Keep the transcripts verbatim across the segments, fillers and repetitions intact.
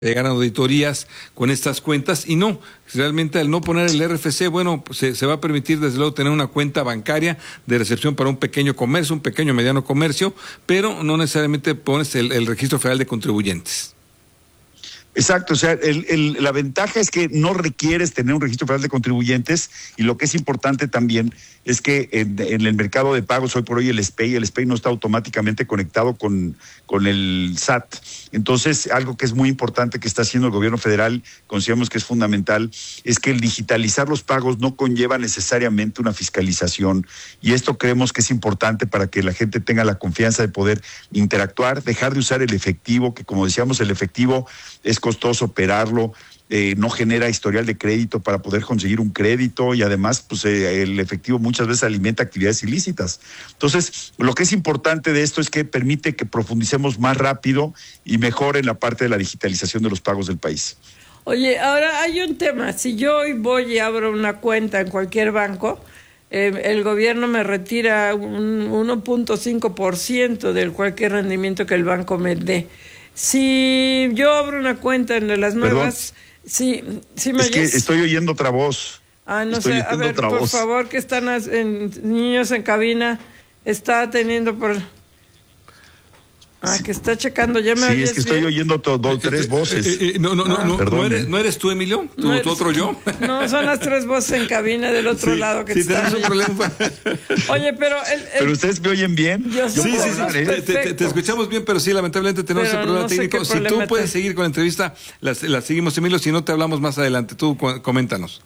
llegan auditorías con estas cuentas y no, realmente al no poner el R F C, bueno, pues se, se va a permitir desde luego tener una cuenta bancaria de recepción para un pequeño comercio, un pequeño mediano comercio, pero no necesariamente pones el, el registro federal de contribuyentes. Exacto, o sea, el, el, la ventaja es que no requieres tener un registro federal de contribuyentes y lo que es importante también es que en, en el mercado de pagos hoy por hoy el S P E I, el S P E I no está automáticamente conectado con, con el S A T. Entonces, algo que es muy importante que está haciendo el gobierno federal, consideramos que es fundamental, es que el digitalizar los pagos no conlleva necesariamente una fiscalización y esto creemos que es importante para que la gente tenga la confianza de poder interactuar, dejar de usar el efectivo, que como decíamos, el efectivo es costoso operarlo, eh, no genera historial de crédito para poder conseguir un crédito y además pues eh, el efectivo muchas veces alimenta actividades ilícitas. Entonces, lo que es importante de esto es que permite que profundicemos más rápido y mejor en la parte de la digitalización de los pagos del país. Oye, ahora hay un tema, si yo hoy voy y abro una cuenta en cualquier banco, eh, el gobierno me retira un uno punto cinco por ciento de cualquier rendimiento que el banco me dé. Si yo abro una cuenta en las nuevas, sí, sí me es que estoy oyendo otra voz. Ah, no estoy sé, a ver, por voz. favor, que están en, niños en cabina, está teniendo por... Ah, que está checando, ya me Sí, es que estoy bien? oyendo todo, dos, tres voces. Eh, eh, no, no, no, ah, no, no, eres, ¿no eres tú, Emilio? ¿Tú, no eres, ¿tú otro yo? No, son las tres voces en cabina del otro sí, lado que sí, están. Sí, tenemos un problema. Oye, pero... El, el... ¿Pero ustedes me oyen bien? Yo sí, sí, sí, sí te, te, te escuchamos bien, pero sí, lamentablemente tenemos pero ese problema no técnico. Si tú puedes te... seguir con la entrevista, la, la seguimos, Emilio, si no te hablamos más adelante. Tú coméntanos.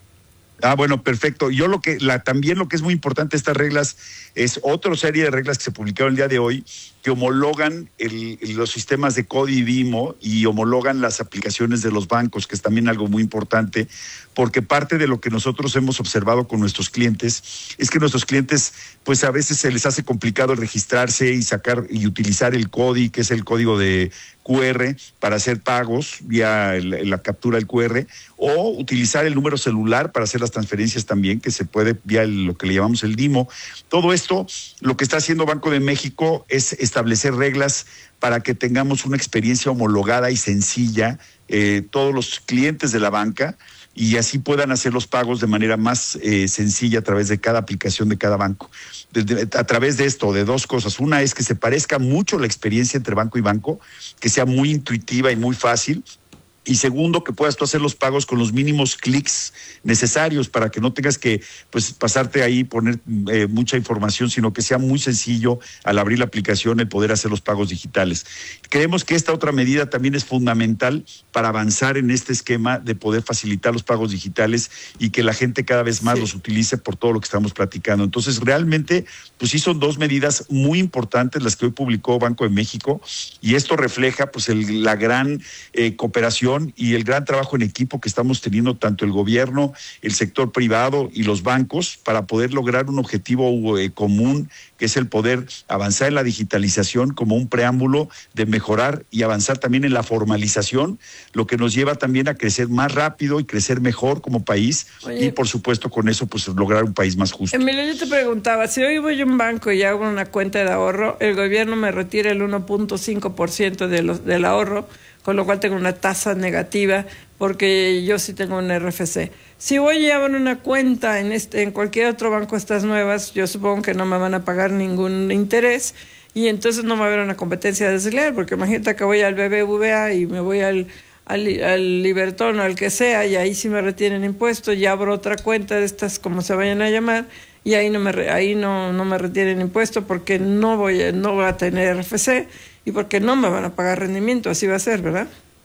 Ah, bueno, perfecto. Yo lo que, la, también lo que es muy importante de estas reglas es otra serie de reglas que se publicaron el día de hoy que homologan el, los sistemas de C O D I y BIMO y homologan las aplicaciones de los bancos, que es también algo muy importante, porque parte de lo que nosotros hemos observado con nuestros clientes es que nuestros clientes, pues a veces se les hace complicado registrarse y sacar y utilizar el C O D I, que es el código de Q R, para hacer pagos vía el, la captura del Q R, o utilizar el número celular para hacer las transferencias también, que se puede vía el, lo que le llamamos el DIMO. Todo esto, lo que está haciendo Banco de México es establecer reglas para que tengamos una experiencia homologada y sencilla, eh, todos los clientes de la banca, y así puedan hacer los pagos de manera más eh, sencilla a través de cada aplicación de cada banco. De, de, a través de esto, de dos cosas. Una es que se parezca mucho la experiencia entre banco y banco, que sea muy intuitiva y muy fácil. Y segundo, que puedas tú hacer los pagos con los mínimos clics necesarios para que no tengas que pues pasarte ahí, poner eh, mucha información, sino que sea muy sencillo al abrir la aplicación el poder hacer los pagos digitales. Creemos que esta otra medida también es fundamental para avanzar en este esquema de poder facilitar los pagos digitales y que la gente cada vez más sí. los utilice por todo lo que estamos platicando. Entonces, realmente, pues sí son dos medidas muy importantes las que hoy publicó Banco de México y esto refleja pues el, la gran eh, cooperación y el gran trabajo en equipo que estamos teniendo tanto el gobierno, el sector privado y los bancos para poder lograr un objetivo eh, común, que es el poder avanzar en la digitalización como un preámbulo de mejorar y avanzar también en la formalización, lo que nos lleva también a crecer más rápido y crecer mejor como país. Oye, y por supuesto con eso pues lograr un país más justo. Emilio, yo te preguntaba, si hoy voy a un banco y hago una cuenta de ahorro, el gobierno me retira el uno punto cinco por ciento de los, del ahorro, con lo cual tengo una tasa negativa porque yo sí tengo un R F C. Si voy y abro una cuenta en este, en cualquier otro banco estas nuevas, yo supongo que no me van a pagar ningún interés y entonces no va a haber una competencia desleal, porque imagínate que voy al B B V A y me voy al, al, al Libertón o al que sea y ahí sí me retienen impuestos y abro otra cuenta de estas como se vayan a llamar y ahí no me ahí no, no me retienen impuestos porque no voy a, no voy a tener R F C y porque no me van a pagar rendimiento, así va a ser, ¿verdad?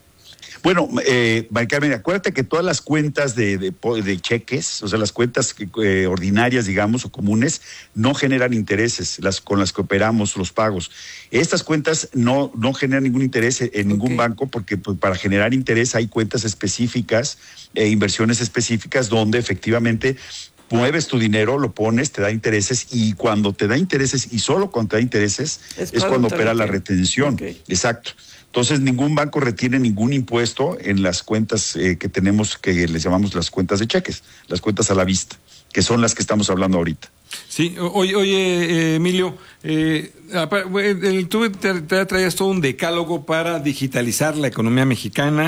Bueno, eh, María Carmen, acuérdate que todas las cuentas de, de, de cheques, o sea, las cuentas eh, ordinarias, digamos, o comunes, no generan intereses, las con las que operamos los pagos. Estas cuentas no, no generan ningún interés en ningún okay. banco porque pues, para generar interés hay cuentas específicas, e inversiones específicas donde efectivamente mueves tu dinero, lo pones, te da intereses y cuando te da intereses y solo cuando te da intereses es, es cuando opera la retención. Okay. Exacto. Entonces, ningún banco retiene ningún impuesto en las cuentas eh, que tenemos, que les llamamos las cuentas de cheques, las cuentas a la vista, que son las que estamos hablando ahorita. Sí, oye, oye Emilio, eh, tú te traías todo un decálogo para digitalizar la economía mexicana.